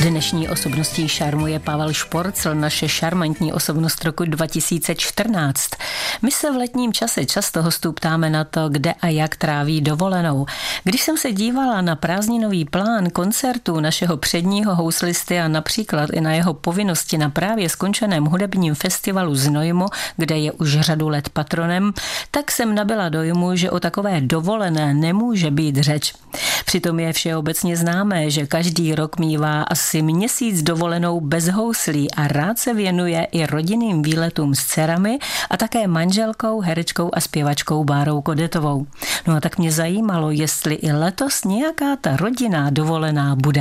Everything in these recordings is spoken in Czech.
Dnešní osobností šarmu je Pavel Šporcl, naše šarmantní osobnost roku 2014. My se v letním čase často hostů ptáme na to, kde a jak tráví dovolenou. Když jsem se dívala na prázdninový plán koncertů našeho předního houslisty a například i na jeho povinnosti na právě skončeném hudebním festivalu Znojmo, kde je už řadu let patronem, tak jsem nabyla dojmu, že o takové dovolené nemůže být řeč. Přitom je všeobecně známé, že každý rok mívá asi měsíc dovolenou bez houslí a rád se věnuje i rodinným výletům s dcerami a také manželkou, herečkou a zpěvačkou Bárou Kodetovou. No a tak mě zajímalo, jestli i letos nějaká ta rodinná dovolená bude.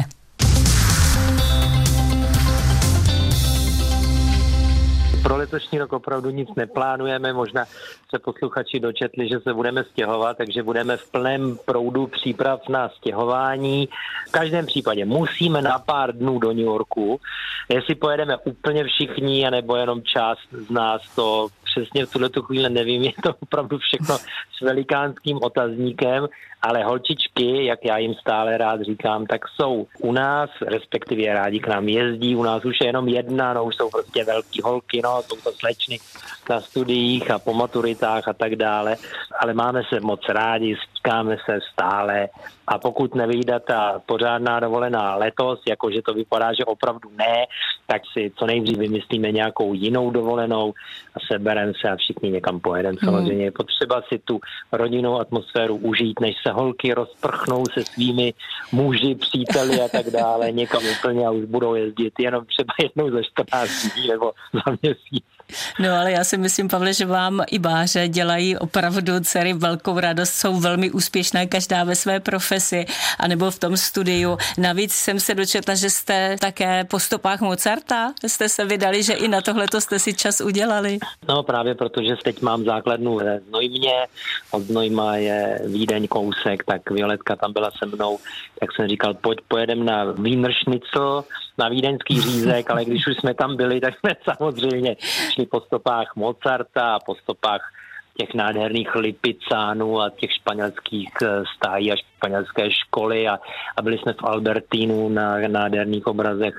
Pro letošní rok opravdu nic neplánujeme, možná se posluchači dočetli, že se budeme stěhovat, takže budeme v plném proudu příprav na stěhování. V každém případě musíme na pár dnů do New Yorku. Jestli pojedeme úplně všichni, anebo jenom část z nás, to přesně v tuhletu chvíli nevím, je to opravdu všechno s velikánským otazníkem, ale holčičky, jak já jim stále rád říkám, tak jsou u nás, respektive rádi k nám jezdí, u nás už je jenom jedna, no už jsou prostě velký holky, no jsou to slečny na studiích a po maturitách a tak dále, ale máme se moc rádi, stýkáme se stále a pokud nevyjde ta pořádná dovolená letos, jakože to vypadá, že opravdu ne, tak si co nejdřív vymyslíme nějakou jinou dovolenou a sebereme se a všichni někam pojedeme. Samozřejmě je potřeba si tu rodinnou atmosféru užít, než se holky rozprchnou se svými muži, příteli a tak dále někam úplně a už budou jezdit jenom třeba jednou za 14 dní nebo za měsíc. No ale já si myslím, Pavle, že vám i Báře dělají opravdu dcery velkou radost, jsou velmi úspěšné, každá ve své profesi anebo v tom studiu. Navíc jsem se dočetla, že jste také po stopách Mozarta, jste se vydali, že i na tohleto jste si čas udělali. No právě protože teď mám základnu ve Znojmě, od Znojma je Vídeň kousek, tak Violetka tam byla se mnou, tak jsem říkal, pojď pojedem na Wiener Schnitzel, na vídeňský řízek, ale když už jsme tam byli, tak jsme samozřejmě šli po stopách Mozarta a po stopách těch nádherných Lipizánů a těch španělských stájí a španělské školy a byli jsme v Albertínu na nádherných obrazech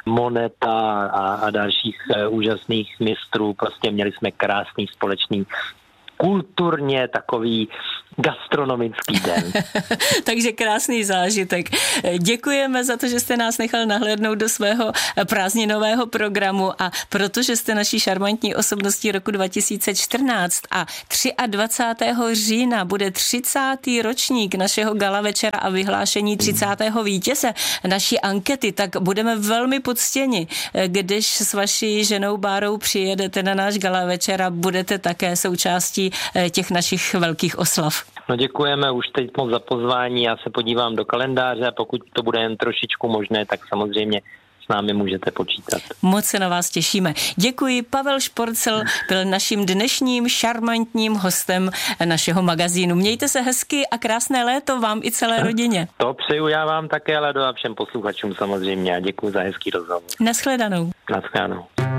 Moneta a dalších úžasných mistrů. Prostě měli jsme krásný společný kulturně takový gastronomický den. Takže krásný zážitek. Děkujeme za to, že jste nás nechal nahlédnout do svého prázdninového programu a protože jste naší šarmantní osobností roku 2014 a 23. října bude 30. ročník našeho gala večera a vyhlášení 30. vítěze naší ankety, tak budeme velmi poctěni, když s vaší ženou Bárou přijedete na náš gala večer a budete také součástí těch našich velkých oslav. No děkujeme už teď moc za pozvání, já se podívám do kalendáře a pokud to bude jen trošičku možné, tak samozřejmě s námi můžete počítat. Moc se na vás těšíme. Děkuji, Pavel Šporcl byl naším dnešním šarmantním hostem našeho magazínu. Mějte se hezky a krásné léto vám i celé rodině. To přeju já vám také, Ledo, a všem posluchačům samozřejmě a děkuji za hezký rozhovor. Naschledanou. Naschledanou.